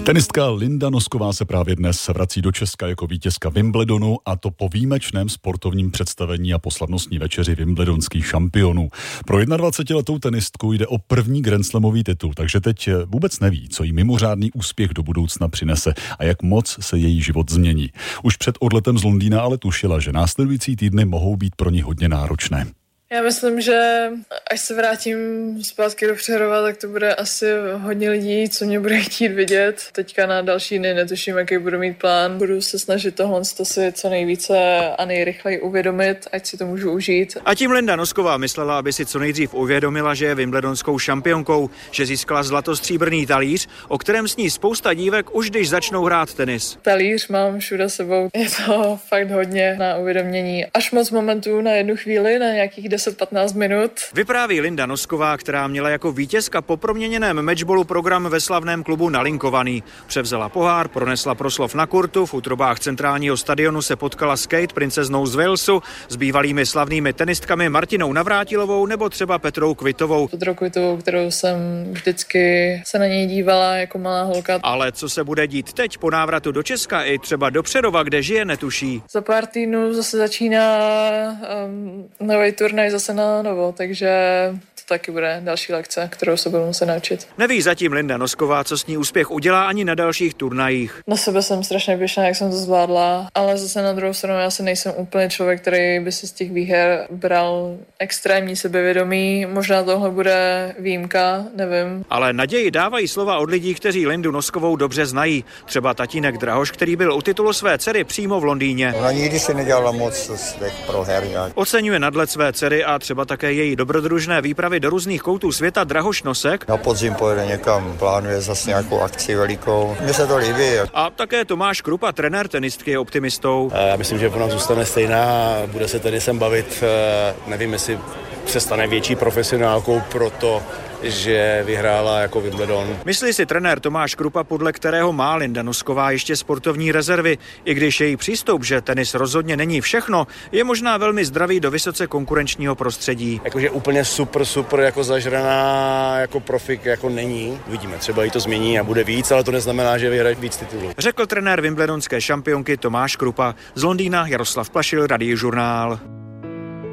Tenistka Linda Nosková se právě dnes vrací do Česka jako vítězka Wimbledonu, a to po výjimečném sportovním představení a poslavnostní večeři wimbledonských šampionů. Pro 21letou tenistku jde o první grandslamový titul, takže teď vůbec neví, co jí mimořádný úspěch do budoucna přinese a jak moc se její život změní. Už před odletem z Londýna ale tušila, že následující týdny mohou být pro ní hodně náročné. Já myslím, že až se vrátím zpátky do Přerova, tak to bude asi hodně lidí, co mě bude chtít vidět. Teďka na další dny netuším, jaký budu mít plán. Budu se snažit tohle si co nejvíce a nejrychleji uvědomit, ať si to můžu užít. A tím Linda Nosková myslela, aby si co nejdřív uvědomila, že je wimbledonskou šampionkou, že získala zlatostříbrný talíř, o kterém sní spousta dívek už když začnou hrát tenis. Talíř mám všude sebou. Je to fakt hodně na uvědomění. Až moc momentů na jednu chvíli, na nějakých 10-15 minut. Vypráví Linda Nosková, která měla jako vítězka po proměněném matchballu program ve slavném klubu nalinkovaný. Převzala pohár, pronesla proslov na kurtu, v útrobách centrálního stadionu se potkala s Kate, princeznou z Walesu, s bývalými slavnými tenistkami Martinou Navrátilovou nebo třeba Petrou Kvitovou. Petrou Kvitovou, kterou jsem vždycky se na něj dívala jako malá holka. Ale co se bude dít teď po návratu do Česka i třeba do Přerova, kde žije, netuší. Za pár týdnů zase začíná nový turnaj zase na novo, takže to taky bude další lekce, kterou se budu muset naučit. Neví zatím Linda Nosková, co s ní úspěch udělá ani na dalších turnajích. Na sebe jsem strašně pyšná, jak jsem to zvládla, ale zase na druhou stranu já si nejsem úplně člověk, který by si z těch výher bral extrémní sebevědomí. Možná tohle bude výjimka, nevím. Ale naději dávají slova od lidí, kteří Lindu Noskovou dobře znají. Třeba tatínek Drahoš, který byl u titulu své dcery přímo v Londýně. Ona nikdy se nedělala moc z těch proher. Oceňuje nadhled své dcery a třeba také její dobrodružné výpravy do různých koutů světa. Drahoš Nosek. Na podzim pojede někam, plánuje zase nějakou akci velikou. Mně se to líbí. A také Tomáš Krupa, trenér tenistky, je optimistou. Já myslím, že ona zůstane stejná, bude se tenisem bavit. Nevím, jestli se stane větší profesionálkou proto, že vyhrála jako Wimbledon. Myslí si trenér Tomáš Krupa, podle kterého má Linda Nosková ještě sportovní rezervy. I když její přístup, že tenis rozhodně není všechno, je možná velmi zdravý do vysoce konkurenčního prostředí. Jakože úplně super jako zažraná jako profik jako není. Uvidíme, třeba jí to změní a bude víc, ale to neznamená, že vyhraje víc titulů. Řekl trenér wimbledonské šampionky Tomáš Krupa. Z Londýna Jaroslav Plašil, Radiožurnál.